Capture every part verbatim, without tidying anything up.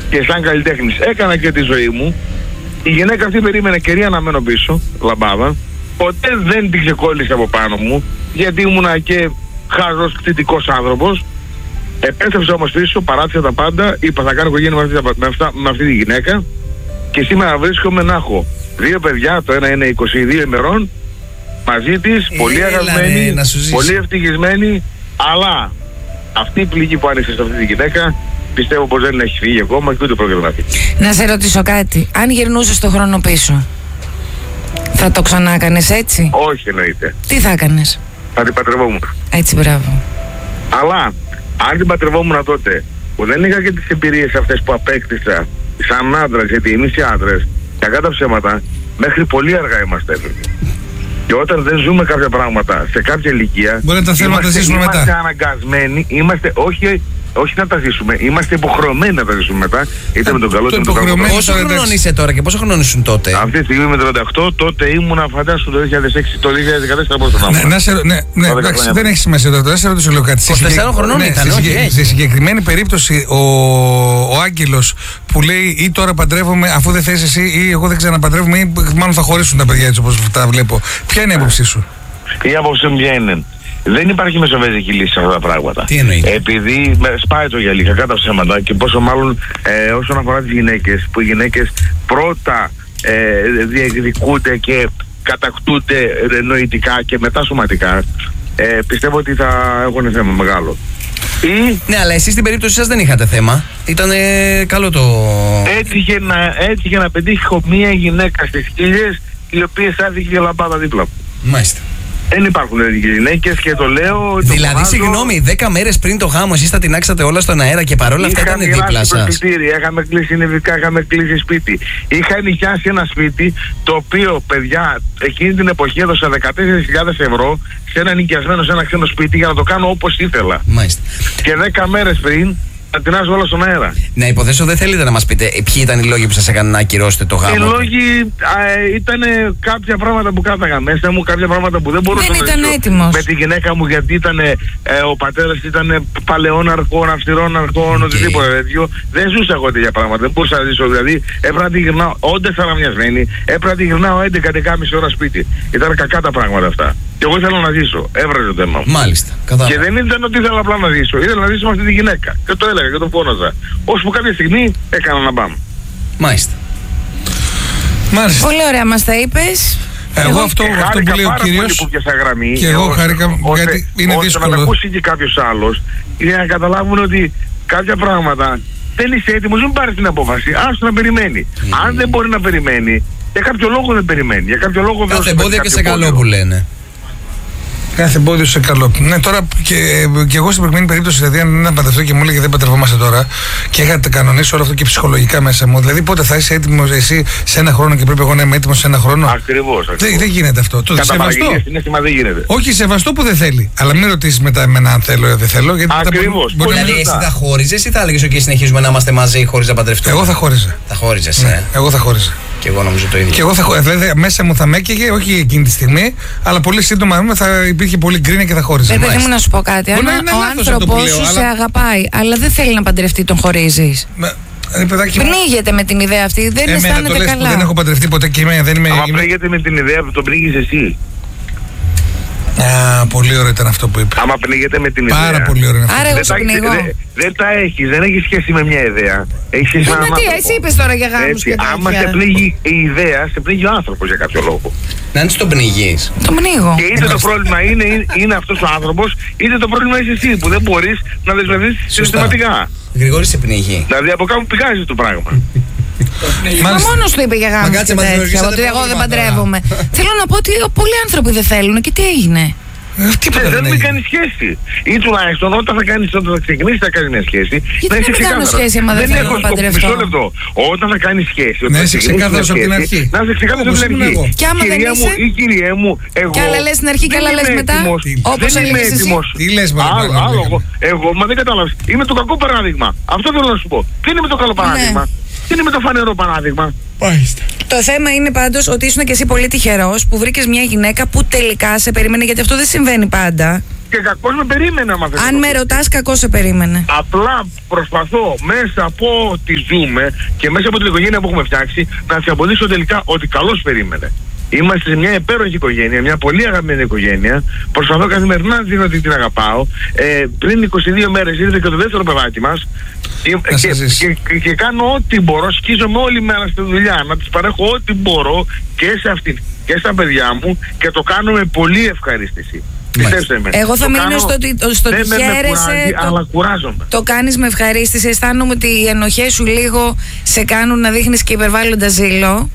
και σαν καλλιτέχνης έκανα και τη ζωή μου. Η γυναίκα αυτή περίμενε καιρία να μένω πίσω, λαμπάδα. Ποτέ δεν την ξεκόλλησε από πάνω μου, γιατί ήμουνα και χαζός κτητικός άνθρωπος. Επέστρεψα όμως πίσω, παράτησα τα πάντα, είπα θα κάνω οικογένεια με αυτή, με, αυτά, με αυτή τη γυναίκα και σήμερα βρίσκομαι να έχω δύο παιδιά, το ένα είναι είκοσι δύο ημερών, μαζί της, πολύ αγαπημένη, πολύ ευτυχισμένη, αλλά αυτή η πληγή που άνοιξε σε αυτή τη γυναίκα πιστεύω πως δεν έχει φύγει ακόμα και ούτε πρόκειται να φύγει. Να σε ρωτήσω κάτι, αν γυρνούσες το χρόνο πίσω, θα το ξανά έκανες έτσι? Όχι, εννοείται. Τι θα έκανες? Θα την παντρευόμουν. Έτσι, μπράβο. Αλλά αν την παντρευόμουν τότε, που δεν είχα και τις εμπειρίες αυτές που απέκτησα σαν άντρας, γιατί εμείς οι άντρες, κακά τα ψέματα, μέχρι πολύ αργά είμαστε έτοιμοι. Και όταν δεν ζούμε κάποια πράγματα σε κάποια ηλικία, μπορεί να τα θέλουμε να τα ζήσουμε είμαστε μετά. αναγκασμένοι, είμαστε όχι, όχι να τα ζήσουμε, είμαστε υποχρεωμένοι να τα ζήσουμε μετά, είτε με τον καλό είτε με τον κακό. Πόσο χρονών είσαι τώρα και πόσο χρονών ήσουν τότε? Αυτή τη στιγμή είμαι τριάντα οκτώ, τότε ήμουνα φαντάσου το δύο χιλιάδες έξι, το δύο χιλιάδες δεκατέσσερα πόσο να ήμουν. Ναι, ναι, ναι, εντάξει, δεν έχει σημασία τώρα, δεν σε ρωτήσω λίγο κάτι. είκοσι τεσσάρων χρονών ήταν, όχι? Στη συγκεκριμένη περίπτωση ο, ο Άγγελος που λέει ή τώρα παντρεύομαι αφού δεν θες εσύ ή εγώ δεν ξαναπαντρεύομαι ή μάλλον θα χωρίσουν τα παιδιά έτσι όπως τα βλέπω. Ποια είναι η άποψή σου? Η άποψή μου ποια είναι? Δεν υπάρχει μεσοβέζικη λύση σε αυτά τα πράγματα. Τι εννοείται? Επειδή σπάει το γυαλί, κακά τα ψέματα, και πόσο μάλλον ε, όσον αφορά τις γυναίκες, που οι γυναίκες πρώτα ε, διεκδικούνται και κατακτούνται νοητικά και μετά σωματικά, ε, πιστεύω ότι θα έχουν θέμα μεγάλο. Ή, ναι, αλλά εσείς στην περίπτωση σας δεν είχατε θέμα. Ήταν καλό το... Έτυχε να, έτυχε να πετύχω μία γυναίκα στις χίλιες, οι οποίες άφηκε και λαμπάδα δίπλα μου. Μάλιστα. Δεν υπάρχουν γυναίκες και το λέω. Δηλαδή, το συγγνώμη, δέκα μέρες πριν το γάμο, εσείς θα την άξατε όλα στον αέρα και παρόλα αυτά ήταν δίπλα σας. Είχαμε κλείσει νηβικά, είχαμε κλείσει σπίτι. Είχα νοικιάσει ένα σπίτι το οποίο, παιδιά, εκείνη την εποχή έδωσα δεκατέσσερις χιλιάδες ευρώ σε ένα νοικιασμένο, σε ένα ξένο σπίτι για να το κάνω όπως ήθελα. Μάλιστα. Και δέκα μέρες πριν να την άζω όλα στον αέρα. Να υποθέσω δεν θέλετε να μας πείτε ποιοι ήταν οι λόγοι που σας έκαναν να ακυρώσετε το γάμο? Οι λόγοι ήταν κάποια πράγματα που κράταγα μέσα μου, κάποια πράγματα που δεν μπορούσα δεν να ήταν ζήσω έτοιμος με τη γυναίκα μου, γιατί ήταν, ε, ο πατέρας ήταν παλαιών αρχών, αυστηρών αρχών, okay. οτιδήποτε τέτοιο. Δεν ζούσα εγώ τέτοια πράγματα, δεν μπορούσα να ζήσω. Δηλαδή έπρεπε να τη γυρνάω όντες σαραμιασμένη, έπρεπε να τη γυρνάω έντεκα με δεκάμιση ώρα σπίτι. Ήταν κακά τα πράγματα αυτά. Και εγώ ήθελα να ζήσω. Έβραζε το θέμα μου. Μάλιστα. Κατάλαβα. Και δεν ήταν ότι ήθελα απλά να ζήσω. Ήθελα να ζήσω με αυτή τη γυναίκα. Και το έλεγα και το φώναζα. Ώσπου κάποια στιγμή έκανα να πάμε. Μάλιστα. Μάλιστα. Πολύ ωραία μας τα είπες. Εγώ, εγώ αυτό, αυτό που λέει ο κύριος. Που πιάσα γραμμή, και εγώ χάρηκα γιατί είναι ώστε δύσκολο. να τα ακούσει και κάποιος άλλος, για να καταλάβουν ότι κάποια πράγματα δεν είσαι έτοιμος, μην πάρεις την απόφαση. Άστο να περιμένει. Mm. Αν δεν μπορεί να περιμένει, για κάποιο λόγο δεν περιμένει. Για κάποιο λόγο δεν κάθε εμπόδιο και σε καλό που λένε. Κάθε εμπόδιο σε καλό. Ναι, τώρα και, και εγώ στην προηγούμενη περίπτωση, δηλαδή, αν δεν παντρευτώ και μου έλεγε δεν παντρευόμαστε τώρα και είχατε κανονίσει όλο αυτό και ψυχολογικά μέσα μου, δηλαδή πότε θα είσαι έτοιμος εσύ σε ένα χρόνο και πρέπει εγώ να είμαι έτοιμος σε ένα χρόνο? Ακριβώς. Δεν, δεν γίνεται αυτό. Το σεβαστό. Συνέστημα δεν γίνεται. Όχι, σεβαστό που δεν θέλει. Αλλά μην ρωτήσεις μετά εμένα αν θέλω ή δεν θέλω. Ακριβώς. Μπορεί δηλαδή, να... εσύ θα χώριζες ή θα έλεγες ότι συνεχίζουμε να είμαστε μαζί χωρίς να παντρευτούμε? Εγώ θα χώριζα. Θα χώριζες, ναι, ε. Εγώ θα χώριζα. Και εγώ νομίζω το ίδιο. Και εγώ θα, δηλαδή, μέσα μου θα με έκαιγε, όχι εκείνη τη στιγμή, αλλά πολύ σύντομα θα υπήρχε πολύ γκρίνια και θα χώριζα. Δεν παιδί μου να σου πω κάτι. Αν ο άνθρωπός σου σε αγαπάει, αλλά δεν θέλει να παντρευτεί, τον χωρίζεις? Πνίγεται με την ιδέα αυτή, δεν αισθάνεται καλά. Δεν έχω παντρευτεί ποτέ και είμαι. Δεν είμαι. Άμα πνίγεται με την ιδέα που τον πνίγεις εσύ. Α, πολύ ωραίο ήταν αυτό που είπε. Άμα πνίγεται με την ιδέα. Πάρα πολύ ωραίο. Άρα εγώ σου πνίγω. Δεν, δεν τα έχεις, δεν έχει σχέση με μια ιδέα. Έχει σχέση με έναν άνθρωπο. Εσύ είπες τώρα για γάμους και τέτοια. Άμα σε πνίγει η ιδέα, σε πνίγει ο άνθρωπος για κάποιο λόγο. Να είναι τον πνίγεις. Τον πνίγω. Και είτε το πρόβλημα είναι, είναι αυτός ο άνθρωπος, είτε το πρόβλημα είσαι εσύ που δεν μπορείς να δεσμευτείς συστηματικά. Γρηγόρη σε πνίγει. Δηλαδή από κάπου πηγάζει το πράγμα. Μα μόνος του είπε για γάμους και τέτοια, ότι εγώ δεν παντρεύομαι. Θέλω να πω ότι πολλοί άνθρωποι δεν θέλουν και τι έγινε? Τίποτα δεν μην κάνει σχέση. Ή τουλάχιστον όταν θα κάνεις, όταν θα ξεκινήσεις να κάνεις μια σχέση. Γιατί δεν μην κάνω σχέση άμα δεν θέλω να παντρευτώ? Μισό λεπτό. Όταν θα κάνεις σχέση, να είσαι ξεκάθαρος από την αρχή. Να είσαι ξεκάθαρος από την αρχή. Και άμα δεν είσαι. Ή κυριέ μου, εγώ. Και άλλα λες στην αρχή και άλλα λες μετά. Όπως έλεγες εσύ. Τι λες, άλλο. Εγώ, μα δεν κατάλαβες. Είμαι το κακό παράδειγμα. Αυτό θέλω να σου πω. Τι είναι με το καλό παράδειγμα? Τι είναι με το φανερό παράδειγμα? Πάστε. Το θέμα είναι πάντως ότι ήσουν και εσύ πολύ τυχερός που βρήκες μια γυναίκα που τελικά σε περίμενε, γιατί αυτό δεν συμβαίνει πάντα. και κακώς με περίμενε. Αν με ρωτάς, κακώς σε περίμενε. Απλά προσπαθώ μέσα από ό,τι ζούμε και μέσα από την οικογένεια που έχουμε φτιάξει να διαποδείξω τελικά ότι καλώς περίμενε. Είμαστε σε μια υπέροχη οικογένεια, μια πολύ αγαπημένη οικογένεια. Προσπαθώ καθημερινά να δίνω ότι την αγαπάω. Ε, πριν είκοσι δύο μέρες ήρθε και το δεύτερο παιδάκι μας. Και, και, και, και, και κάνω ό,τι μπορώ, σκίζομαι όλη μέρα στη δουλειά, να της παρέχω ό,τι μπορώ και σε αυτήν και στα παιδιά μου και το κάνω με πολύ ευχαρίστηση. Πιστέψτε με. Εγώ θα το μείνω κάνω, στο ότι στο δεν χαίρεσαι, κουράζει, το, αλλά κουράζομαι. Το κάνεις με ευχαρίστηση, αισθάνομαι ότι οι ενοχές σου λίγο σε κάνουν να δείχνεις και υπερβάλλοντα ζήλο.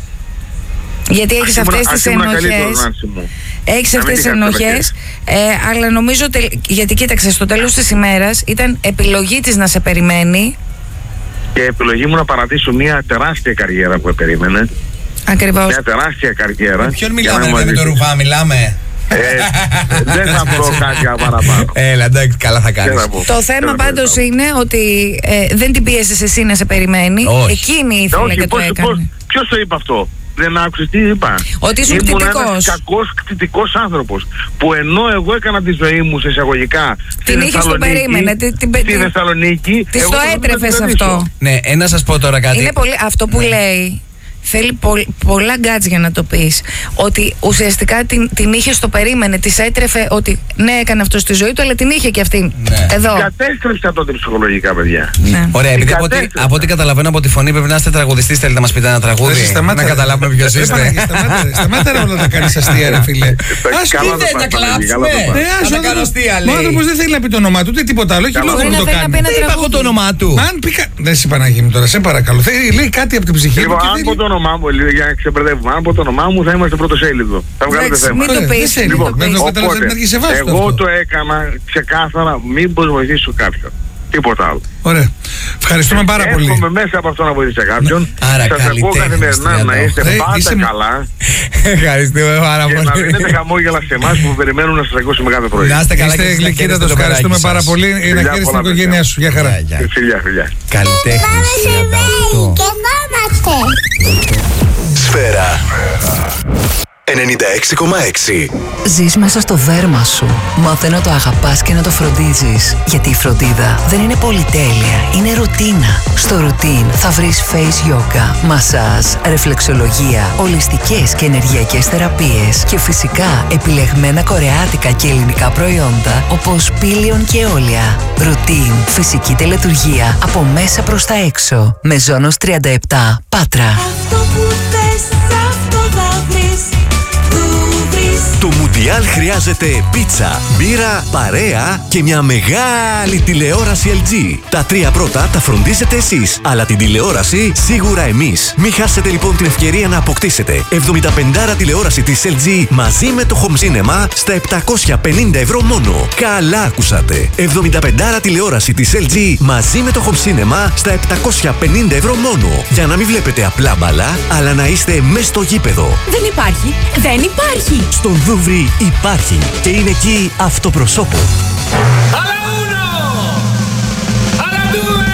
Γιατί έχεις αυτές τις ενοχές. Έχεις αυτές τις ενοχές, ε, αλλά νομίζω, τε, γιατί κοίταξε, στο τέλος της ημέρας ήταν επιλογή της να σε περιμένει. Και επιλογή μου να παρατήσω μια τεράστια καριέρα που περίμενε. Ακριβώς. Μια τεράστια καριέρα. Με ποιον μιλάμε, με, με τον Ρουβά μιλάμε. Ε, δεν θα πω κάτι παραπάνω. Έλα, εντάξει, καλά θα κάνεις. Το θέμα πάντως είναι ότι ε, δεν την πίεσες εσύ να σε περιμένει. Όχι. Εκείνη ήθελε όχι, και πώς, το έκανε. Πώς, ποιος το είπε αυτό? Δεν άκουσες τι είπα? Ότι ήσουν κτητικός. Ήμουν ένας κακός κτητικός άνθρωπος. Που ενώ εγώ έκανα τη ζωή μου σε εισαγωγικά την είχες το περίμενε. Την, την, στη Θεσσαλονίκη. Της το έτρεφες αυτό. Ναι, ε, να σας πω τώρα κάτι. Είναι πολύ, αυτό που ναι. λέει. Θέλει πο, πολλά γκάτς για να το πεις. Ότι ουσιαστικά την, την είχε στο περίμενε, της έτρεφε ότι ναι, έκανε αυτό στη ζωή του, αλλά την είχε και αυτή. Ναι. Εδώ. Κατέστρεψα τότε ψυχολογικά, παιδιά. Ναι. Ωραία, επειδή από ό,τι, από ό,τι καταλαβαίνω από τη φωνή πρέπει να είστε τραγουδιστής. Θέλετε να μας πείτε ένα τραγούδι? Να καταλάβουμε ποιος είστε. Σταμάτα ρε όλα να κάνεις αστεία, ρε φίλε. Ας πείτε, να κλάψουμε. Ο άνθρωπος δεν θέλει να πει το όνομά του, ούτε τίποτα άλλο. Έχει λόγο να το κάνει. Δεν είπα εγώ το όνομά του. Δεν σε Παναγί μου τώρα, σε παρακαλώ. Λέει κάτι από την ψυχή του. Το όνομά μου, λίγο για να ξεπερδεύουμε. Αν πω το όνομά μου, θα είμαστε πρωτοσέλιδο. Θα βγάλετε θέμα. Μην το πεις. Λοιπόν, εγώ το έκανα ξεκάθαρα, μήπως βοηθήσω κάποιον. Τίποτα άλλο. Ωραία. Ευχαριστούμε πάρα πολύ. Έρχομαι μέσα από αυτό να βοηθήσω κάποιον. Άρα, σας ακούω καθημερινά να είστε πάντα καλά. Ευχαριστούμε πάρα πολύ. Και να δίνετε χαμόγελα σε εμάς που περιμένουν να σας ακούσουμε κάθε πρωί. Να είστε καλά, είστε γλυκύτατος. Ευχαριστούμε πάρα πολύ. Να χαίρεστε την οικογένειά σου. Γεια χαρά. Φιλιά, φιλιά. Καλλιτέχνης τριάντα οκτώ. Σφαίρα ενενήντα έξι κόμμα έξι. Ζεις μέσα στο δέρμα σου. Μάθε να το αγαπάς και να το φροντίζεις. Γιατί η φροντίδα δεν είναι πολυτέλεια, είναι ρουτίνα. Στο ρουτίν θα βρεις face yoga, μασάζ, ρεφλεξολογία, ολιστικές και ενεργειακές θεραπείες και φυσικά επιλεγμένα κορεάτικα και ελληνικά προϊόντα όπως πήλιον και όλια. Ρουτίν, φυσική τελετουργία από μέσα προς τα έξω. Μεζόνος τριάντα επτά, Πάτρα. Αυτό που θες, αυτό θα βρεις. Το Μουντιάλ χρειάζεται πίτσα, μπύρα, παρέα και μια μεγάλη τηλεόραση ελ τζι. Τα τρία πρώτα τα φροντίζετε εσείς, αλλά την τηλεόραση σίγουρα εμείς. Μην χάσετε λοιπόν την ευκαιρία να αποκτήσετε εβδομήντα πέντε τηλεόραση της ελ τζι μαζί με το Home Cinema στα επτακόσια πενήντα ευρώ μόνο. Καλά ακούσατε! εβδομήντα πέντε τηλεόραση της ελ τζι μαζί με το Home Cinema στα επτακόσια πενήντα ευρώ μόνο. Για να μην βλέπετε απλά μπαλά, αλλά να είστε μες στο γήπεδο. Δεν υπάρχει! Δεν υπάρχει! Στον Δούβρι υπάρχει και είναι εκεί αυτοπροσώπο. Alla uno! Alla due!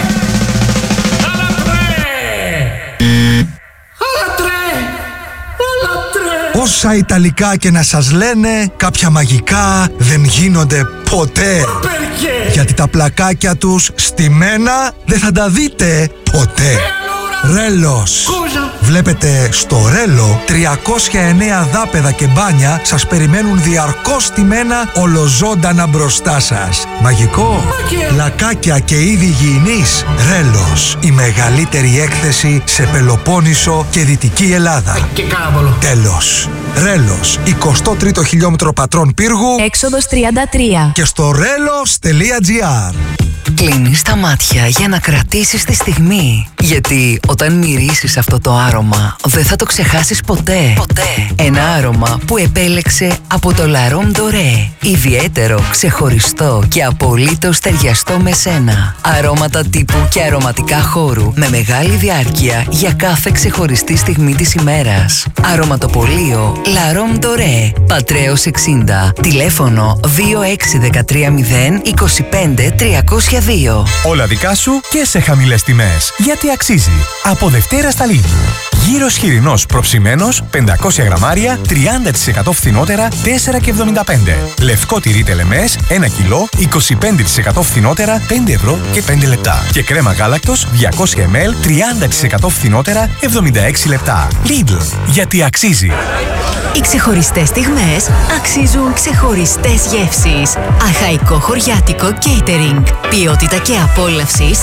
Alla tre! Alla tre! Alla tre! Όσα Ιταλικά και να σας λένε, κάποια μαγικά δεν γίνονται ποτέ. Perché? Γιατί τα πλακάκια τους στημένα δεν θα τα δείτε ποτέ. Ρέλος. Βλέπετε στο Ρέλο τριακόσια εννέα δάπεδα και μπάνια σας περιμένουν διαρκώς στημένα ολοζώντανα μπροστά σας. Μαγικό, πλακάκια και είδη υγιεινής. Ρέλος, η μεγαλύτερη έκθεση σε Πελοπόννησο και Δυτική Ελλάδα. Τέλος. Ρέλος, εικοστό τρίτο χιλιόμετρο πατρών πύργου, Έξοδος τριάντα τρία. και στο ρέλος τελεία τζι άρ. Κλείνεις τα μάτια για να κρατήσεις τη στιγμή. Γιατί όταν μυρίσεις αυτό το άρωμα, δεν θα το ξεχάσεις ποτέ. Ποτέ. Ένα άρωμα που επέλεξε από το La Rome Doré. Ιδιαίτερο, ξεχωριστό και απολύτως ταιριαστό με σένα. Αρώματα τύπου και αρωματικά χώρου με μεγάλη διάρκεια για κάθε ξεχωριστή στιγμή της ημέρας. Αρωματοπωλείο La Rome Doré. Πατρέως εξήντα. Τηλέφωνο δύο έξι ένα τρία μηδέν είκοσι πέντε τριακόσια δύο. Όλα δικά σου και σε χαμηλές τιμές. Γιατί αξίζει. Από Δευτέρα στα Lidl. Γύρος χοιρινός προψημένος πεντακόσια γραμμάρια τριάντα τοις εκατό φθηνότερα τέσσερα και εβδομήντα πέντε. Λευκό τυρί τελεμές ένα κιλό είκοσι πέντε τοις εκατό φθηνότερα πέντε ευρώ και πέντε λεπτά. Και κρέμα γάλακτος διακόσια μιλιλίτρα τριάντα τοις εκατό φθηνότερα εβδομήντα έξι λεπτά. Lidl, γιατί αξίζει. Οι ξεχωριστές στιγμές αξίζουν ξεχωριστές γεύσεις. Αχαϊκό χωριάτικο catering. Ποιότητα και απόλαυση